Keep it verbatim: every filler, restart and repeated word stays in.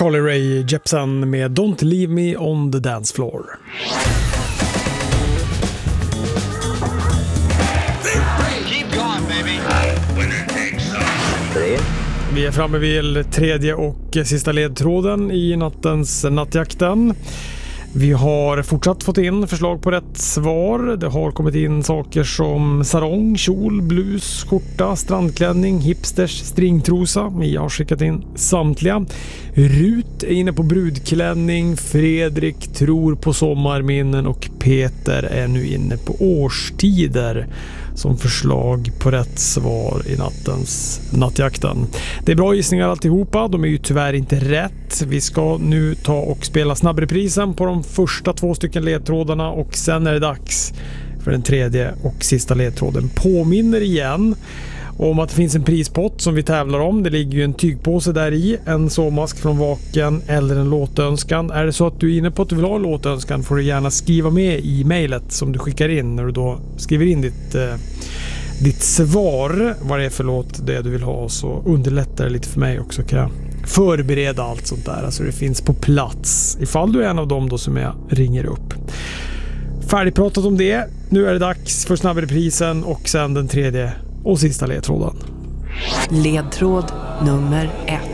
Carly Rae Jepsen med Don't Leave Me on the Dance Floor. Vi är framme vid tredje och sista ledtråden i nattens nattjakten. Vi har fortsatt fått in förslag på rätt svar. Det har kommit in saker som sarong, kjol, blus, skjorta, strandklänning, hipsters, stringtrosa. Vi har skickat in samtliga. Rut är inne på brudklänning, Fredrik tror på sommarminnen och Peter är nu inne på årstider som förslag på rätt svar i nattens nattjakten. Det är bra gissningar alltihopa, de är ju tyvärr inte rätt. Vi ska nu ta och spela snabbreprisen på de första två stycken ledtrådarna och sen är det dags för den tredje och sista ledtråden. Påminner igen om att det finns en prispott som vi tävlar om. Det ligger ju en tygpåse där i, en sovmask från Vaken eller en låtönskan. Är det så att du är inne på att du vill ha en låtönskan får du gärna skriva med i mejlet som du skickar in när du då skriver in ditt, eh, ditt svar, vad det är för låt det du vill ha, så underlättar det lite för mig också, kan jag förbereda allt sånt där. Alltså det finns på plats ifall du är en av dem då som jag ringer upp. Färdigpratat om det. Nu är det dags för snabbreprisen och sen den tredje och sista ledtråden. Ledtråd nummer ett.